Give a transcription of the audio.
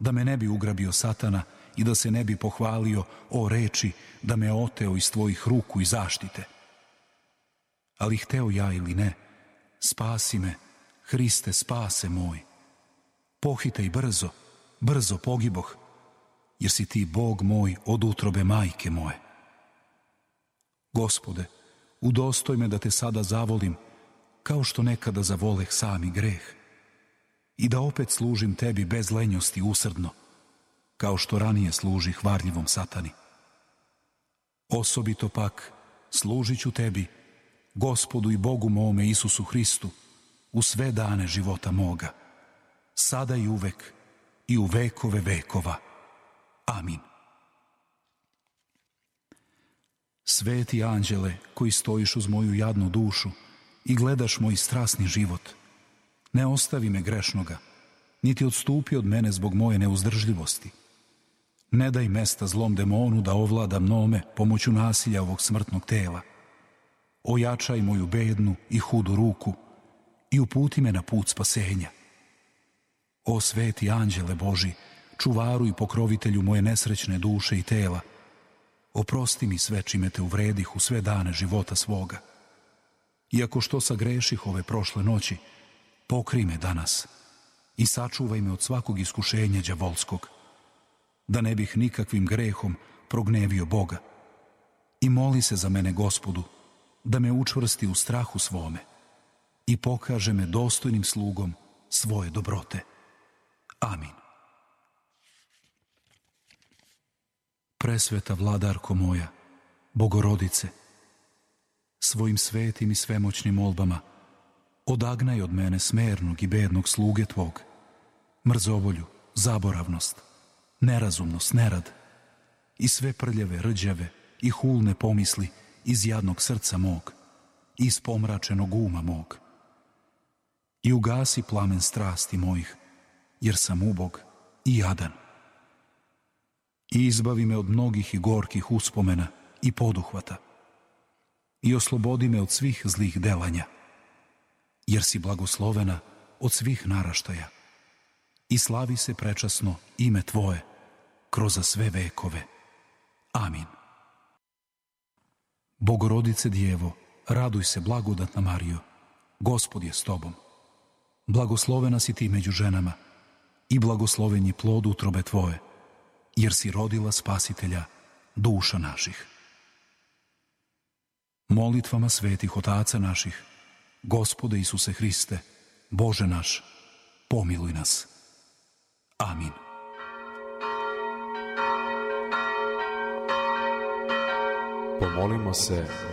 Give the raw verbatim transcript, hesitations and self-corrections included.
da me ne bi ugrabio satana i da se ne bi pohvalio o reči da me oteo iz tvojih ruku i zaštite. Ali hteo ja ili ne, spasi me, Hriste, spase moj. Pohitaj brzo, brzo pogiboh, jer si ti Bog moj od utrobe majke moje. Gospode, udostoj me da te sada zavolim, kao što nekada zavoleh sami greh, i da opet služim tebi bez lenjosti usrdno, kao što ranije služi varljivom satani. Osobito pak služit ću tebi, Gospodu i Bogu mome Isusu Hristu, u sve dane života moga, sada i uvek i u vekove vekova. Amin. Sveti anđele koji stojiš uz moju jadnu dušu i gledaš moj strasni život, ne ostavi me grešnoga, niti odstupi od mene zbog moje neuzdržljivosti. Ne daj mesta zlom demonu da ovlada mnome pomoću nasilja ovog smrtnog tela. Ojačaj moju bednu i hudu ruku i uputi me na put spasenja. O sveti anđele Boži, čuvaru i pokrovitelju moje nesrećne duše i tela, oprosti mi sve čime te uvredih u sve dane života svoga. Iako što sagreših ove prošle noći, pokrij me danas i sačuvaj me od svakog iskušenja đavolskog, da ne bih nikakvim grehom prognevio Boga. I moli se za mene Gospodu, da me učvrsti u strahu svome i pokaže me dostojnim slugom svoje dobrote. Amin. Presveta vladarko moja, Bogorodice, svojim svetim i svemoćnim molbama odagnaj od mene smernog i bednog sluge tvog, mrzovolju, zaboravnost, nerazumnost, nerad i sve prljave, rđave i hulne pomisli iz jadnog srca mog, iz pomračenog uma mog. I ugasi plamen strasti mojih, jer sam ubog i jadan. I izbavi me od mnogih i gorkih uspomena i poduhvata. I oslobodi me od svih zlih delanja, jer si blagoslovena od svih naraštaja. I slavi se prečasno ime Tvoje kroz sve vekove. Amin. Bogorodice Djevo, raduj se blagodatna Marijo, Gospod je s tobom. Blagoslovena si ti među ženama i blagosloven je plod utrobe tvoje, jer si rodila Spasitelja duša naših. Molitvama svetih otaca naših, Gospode Isuse Hriste, Bože naš, pomiluj nas. Amin. Pomolimo se